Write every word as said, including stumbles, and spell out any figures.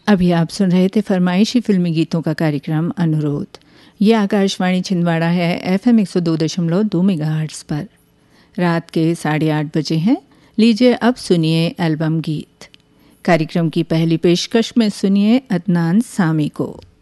अभी आप सुन रहे थे फरमाइशी फिल्मी गीतों का कार्यक्रम अनुरोध। ये आकाशवाणी छिंदवाड़ा है, एफएम एक सौ दो दशमलव दो मेगाहर्ट्ज़ पर। रात के साढ़े आठ बजे हैं। लीजिए अब सुनिए एल्बम गीत। कार्यक्रम की पहली पेशकश में सुनिए अदनान सामी को।